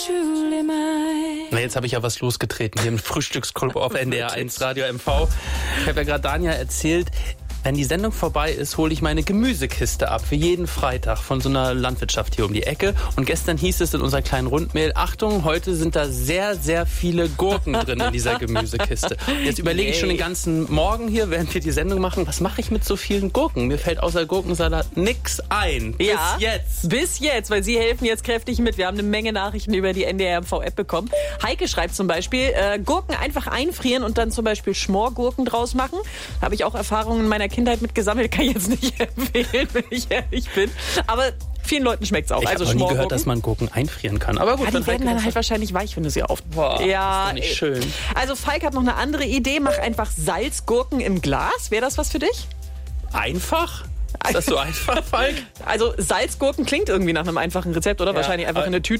Na, jetzt habe ich ja was losgetreten hier im Frühstücksclub auf NDR 1 Radio MV. Ich habe ja gerade Dania erzählt, wenn die Sendung vorbei ist, hole ich meine Gemüsekiste ab. Für jeden Freitag von so einer Landwirtschaft hier um die Ecke. Und gestern hieß es in unserer kleinen Rundmail, Achtung, heute sind da sehr, sehr viele Gurken drin in dieser Gemüsekiste. Jetzt überlege ich schon den ganzen Morgen hier, während wir die Sendung machen, was mache ich mit so vielen Gurken? Mir fällt außer Gurkensalat nix ein. Ja, Bis jetzt, weil Sie helfen jetzt kräftig mit. Wir haben eine Menge Nachrichten über die NDR MV-App bekommen. Heike schreibt zum Beispiel, Gurken einfach einfrieren und dann zum Beispiel Schmorgurken draus machen. Da habe ich auch Erfahrungen in meiner Kindheit mit gesammelt, kann ich jetzt nicht empfehlen, wenn ich ehrlich bin. Aber vielen Leuten schmeckt's auch. Ich habe noch nie gehört, dass man Gurken einfrieren kann. Aber gut, die werden dann halt wahrscheinlich weich, wenn du sie auf... Boah, ja, ist doch nicht schön. Also Falk hat noch eine andere Idee. Mach einfach Salzgurken im Glas. Wäre das was für dich? Einfach? Ist das so einfach, Falk? Also Salzgurken klingt irgendwie nach einem einfachen Rezept, oder? Ja, wahrscheinlich einfach in eine Tüte